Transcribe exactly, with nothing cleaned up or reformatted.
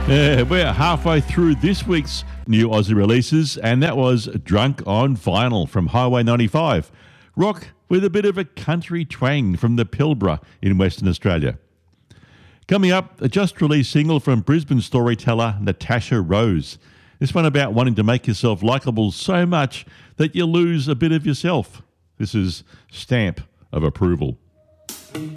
Yeah, we're halfway through this week's new Aussie releases, and that was Drunk on Vinyl from Highway ninety-five. Rock with a bit of a country twang from the Pilbara in Western Australia. Coming up, a just-released single from Brisbane storyteller Natasha Rose. This one about wanting to make yourself likeable so much that you lose a bit of yourself. This is Stamp of Approval.